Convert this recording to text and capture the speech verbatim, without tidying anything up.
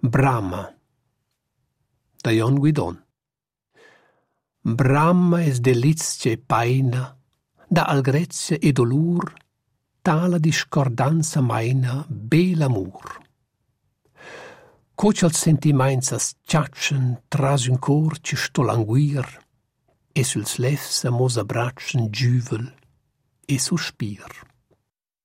Brama, da Jon Guidon. Brama es delizia e paina, da algrezia e dolur, tala discordanza maina, bel amur. Coci al sentiments as ciaccian tras un cor ci sto languir, e suls lefs amos abbraccian giuvel e suspir.